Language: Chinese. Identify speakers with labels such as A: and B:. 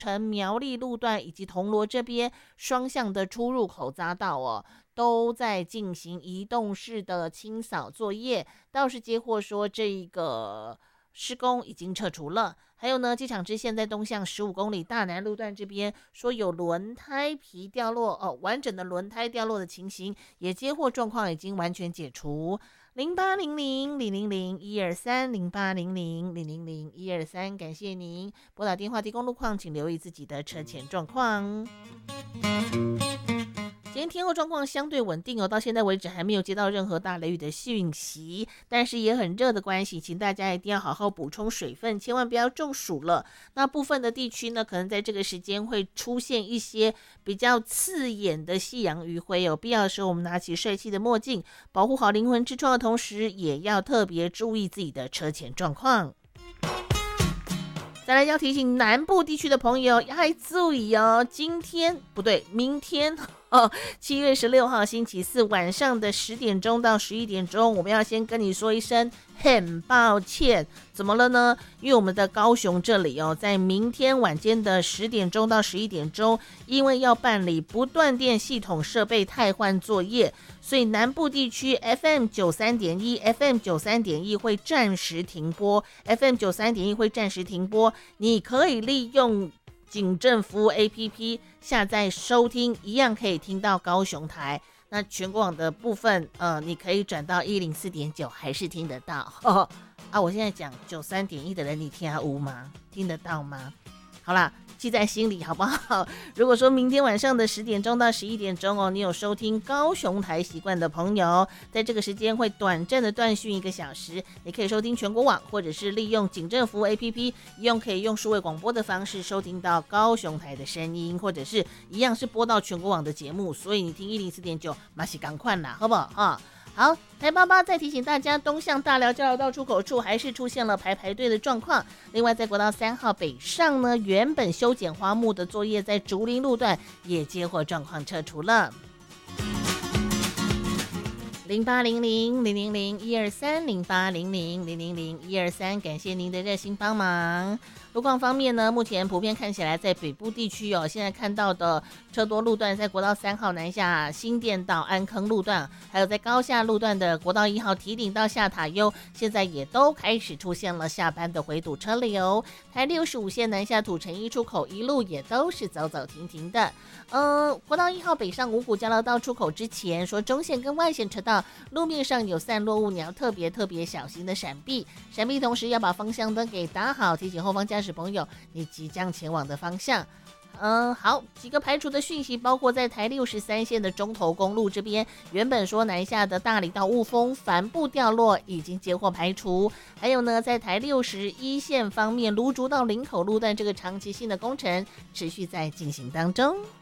A: 城苗栗路段以及铜锣这边双向的出入口匝道哦，都在进行移动式的清扫作业。倒是接获说这一个施工已经撤除了。还有呢，机场支线在东向15公里大南路段这边说有轮胎皮掉落哦，完整的轮胎掉落的情形，也接获状况已经完全解除。0800-000-123，0800-000-123，感谢您拨打电话提供路况，请留意自己的车前状况。今天天候状况相对稳定哦，到现在为止还没有接到任何大雷雨的讯息，但是也很热的关系，请大家一定要好好补充水分，千万不要中暑了。那部分的地区呢，可能在这个时间会出现一些比较刺眼的夕阳余晖哦，必要的时候我们拿起帅气的墨镜，保护好灵魂之窗的同时，也要特别注意自己的车前状况。再来要提醒南部地区的朋友要注意哦，今天不对，明天7月16号星期四晚上的10点钟到11点钟，我们要先跟你说一声很抱歉。怎么了呢？因为我们的高雄这里哦，在明天晚间的10点钟到11点钟，因为要办理不断电系统设备汰换作业，所以南部地区 FM93.1 会暂时停播， FM93.1 会暂时停播，你可以利用警政服务 APP 下载收听，一样可以听到高雄台。那全国网的部分你可以转到104.9还是听得到我现在讲93.1的人，你听得吗？听得到吗？好啦，记在心里好不好？如果说明天晚上的10点钟到11点钟哦，你有收听高雄台习惯的朋友，在这个时间会短暂的断讯1个小时，你可以收听全国网，或者是利用警政服务 APP， 可以用数位广播的方式收听到高雄台的声音，或者是一样是播到全国网的节目，所以你听104.9马上赶快啦，好不好好，台88再提醒大家，东向大寮交流道出口处还是出现了排队的状况。另外，在国道3号北上呢，原本修剪花木的作业在竹林路段也接获状况撤除了。0800-000-123，0800-000-123，感谢您的热心帮忙。路况方面呢，目前普遍看起来在北部地区现在看到的车多路段，在国道3号南下新店到安坑路段，还有在高下路段的国道1号提顶到下塔悠，现在也都开始出现了下班的回堵车流。台65线南下土城一出口一路也都是走走停停的。国道1号北上五股交流道出口之前，说中线跟外线车道路面上有散落物，你要特别小心的闪避，同时要把方向灯给打好，提醒后方驾驶朋友你即将前往的方向。好，几个排除的讯息，包括在台63线的中投公路这边，原本说南下的大里到雾峰帆布掉落已经接获排除。还有呢，在台61线方面，芦竹到林口路段这个长期性的工程持续在进行当中。